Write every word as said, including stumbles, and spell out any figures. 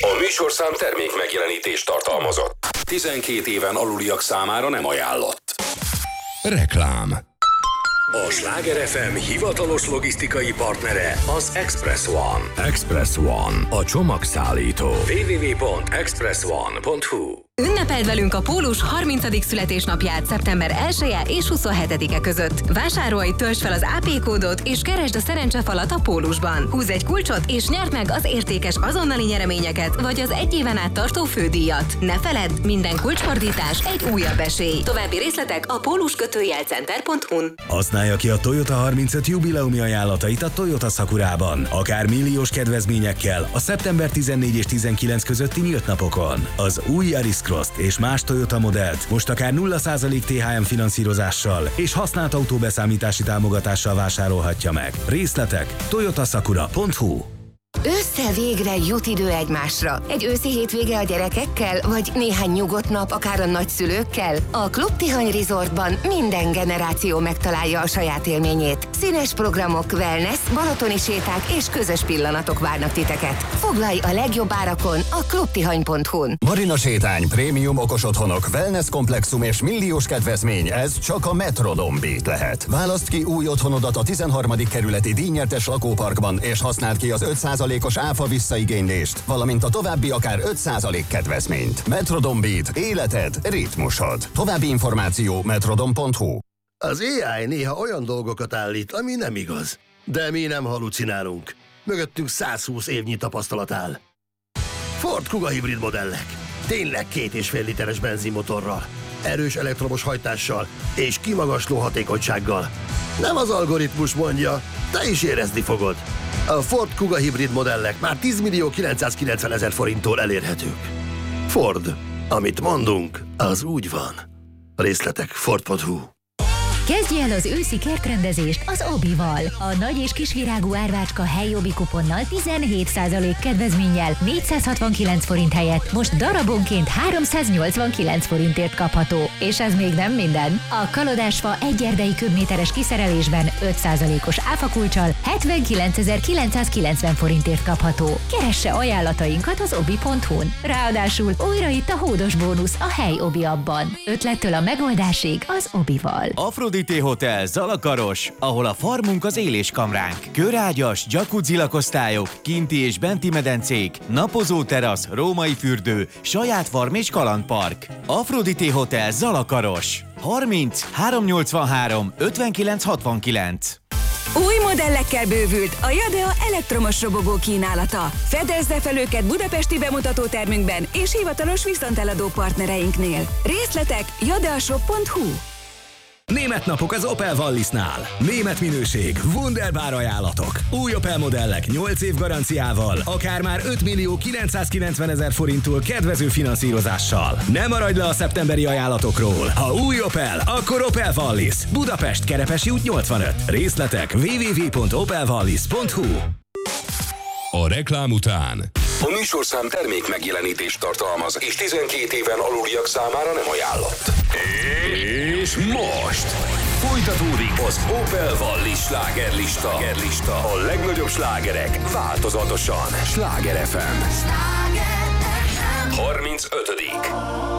A műsorszám termék megjelenítést tartalmazott. tizenkét éven aluliak számára nem ajánlott. Reklám. A Sláger ef em hivatalos logisztikai partnere az Express One. Express One, a csomagszállító. double-u double-u double-u pont express one pont h u. Ünnepeld velünk a Pólus harmincadik születésnapját szeptember elseje és huszonhetedike között. Vásárolj, töltsd fel az á pé kódot és keresd a szerencsefalat a Pólusban. Húzz egy kulcsot és nyerd meg az értékes azonnali nyereményeket vagy az egy éven át tartó fődíjat. Ne feledd, minden kulcsfordítás egy újabb esély. További részletek a pólus kötőjel center pont hu-n. Használja ki a Toyota harmincöt jubileumi ajánlatait a Toyota Sakurában. Akár milliós kedvezményekkel a szeptember tizennégy és tizenkilenc közötti nyílt napokon. Az új Yaris Cross-t és más Toyota modellt most akár nulla százalék té há em finanszírozással és használt autóbeszámítási támogatással vásárolhatja meg. Részletek toyota sakura pont h u. Ősszel végre jut idő egymásra. Egy őszi hétvége a gyerekekkel, vagy néhány nyugodt nap akár a nagyszülőkkel? A Klub Tihany Resortban minden generáció megtalálja a saját élményét. Színes programok, wellness, balatoni séták és közös pillanatok várnak titeket. Foglalj a legjobb árakon a klubtihany pont hu-n. Marina sétány, prémium okos otthonok, wellness komplexum és milliós kedvezmény, ez csak a Metrodon Beat lehet. Válaszd ki új otthonodat a tizenharmadik kerületi díjnyertes lakóparkban, és használd ki az öt százalékos áfa visszaigénylést, valamint a további akár öt százalék kedvezményt. Metrodon Beat. Életed, ritmusod. További információ metrodon pont hu. Az á i néha olyan dolgokat állít, ami nem igaz. De mi nem halucinálunk. Mögöttünk százhúsz évnyi tapasztalat áll. Ford Kuga hibrid modellek. Tényleg két és fél literes benzinmotorral, erős elektromos hajtással és kimagasló hatékonysággal. Nem az algoritmus mondja, te is érezni fogod. A Ford Kuga hibrid modellek már tíz millió kilencszázkilencven ezer forinttól elérhetők. Ford. Amit mondunk, az úgy van. Részletek ford pont hu. Kezdj el az őszi kertrendezést az Obival. A nagy és kisvirágú árvácska helyi Obi kuponnal tizenhét százalék kedvezménnyel négyszázhatvankilenc forint helyett most darabonként háromszáznyolcvankilenc forintért kapható. És ez még nem minden. A kalodásfa egy erdei köbméteres kiszerelésben öt százalékos áfakulccsal hetvenkilencezer-kilencszázkilencven forintért kapható. Keresse ajánlatainkat az obi pont hu-n. Ráadásul újra itt a hódos bónusz a hely Obi abban. Ötlettől a megoldásig az Obival. Afrodité Hotel Zalakaros, ahol a farmunk az éléskamránk. Körágyas, jacuzzi lakosztályok, kinti és benti medencék, napozó terasz, római fürdő, saját farm és kalandpark. Afrodité Hotel Zalakaros. harminc háromszáznyolcvanhárom ötvenkilenc hatvankilenc. Új modellekkel bővült a Jadea elektromos robogó kínálata. Fedezze fel őket budapesti bemutatótermünkben és hivatalos viszonteladó partnereinknél. Részletek jadeashop pont hu. Német napok az Opel Wallisnál. Német minőség, wunderbar ajánlatok. Új Opel modellek nyolc év garanciával, akár már öt millió kilencszázkilencven ezer forinttól kedvező finanszírozással. Ne maradj le a szeptemberi ajánlatokról. Ha új Opel, akkor Opel Wallis. Budapest, Kerepesi út nyolcvanöt. Részletek double-u double-u double-u pont opel wallis pont hu. A reklám után a műsorszám termék megjelenítést tartalmaz, és tizenkét éven aluliak számára nem ajánlott. És most folytatódik az Opel Wallis slágerlista. A legnagyobb slágerek változatosan. Sláger ef em harmincötödik